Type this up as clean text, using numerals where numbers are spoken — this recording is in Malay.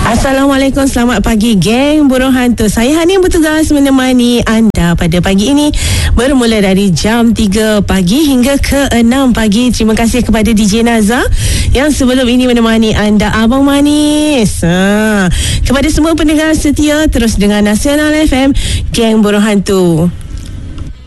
Assalamualaikum, selamat pagi geng Burung Hantu. Saya Hani bertugas menemani anda pada pagi ini bermula dari jam 3 pagi hingga ke 6 pagi. Terima kasih kepada DJ Naza yang sebelum ini menemani anda, Abang Manis. Kepada semua pendengar setia, terus dengan Nasional FM, geng Burung Hantu.